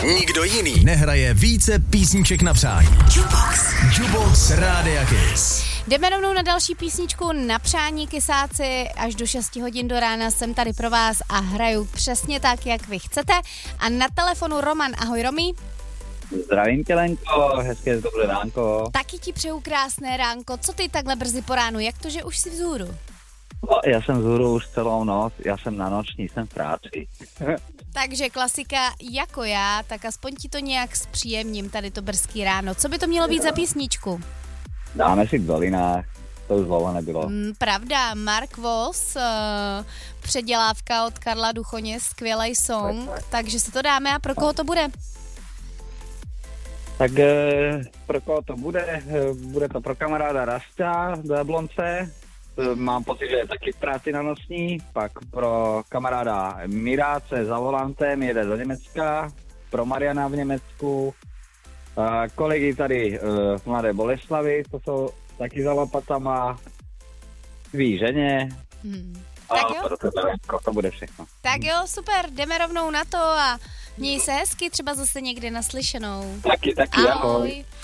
Nikdo jiný nehraje více písniček na přání. Jukebox Rádia Kiss. Jdeme rovnou na další písničku na přání, kysáci. Až do 6 hodin do rána jsem tady pro vás a hraju přesně tak, jak vy chcete. A na telefonu Roman. Ahoj, Romy. Zdravím tě, Lenko, hezké dobré ránko. Taky ti přeju krásné ránko. Co ty takhle brzy po ránu? Jak to, že už jsi vzhůru? No, já jsem vzhůru už celou noc, já jsem na noční, jsem v práci. Takže klasika jako já, tak aspoň ti to nějak zpříjemním tady to brzký ráno. Co by to mělo být za písničku? Dáme si k dolinách, to už dlouho nebylo. Pravda, Mark Voss, předělávka od Karla Duchoně, skvělej song, takže si to dáme a pro koho to bude? Tak pro koho to bude? Bude to pro kamaráda Rasta do Jablonce. Mám pocit, že je taky v práci na noční. Pak pro kamaráda Miráce za volantem, jede do Německa. Pro Mariana v Německu. Kolegy tady v Mladé Boleslavi, to jsou taky za lopatama. Svý ženě. Tak jo. Pro to bude všechno. Tak jo, super, jdeme rovnou na to a měj se hezky, třeba zase někde naslyšenou. Taky, ahoj.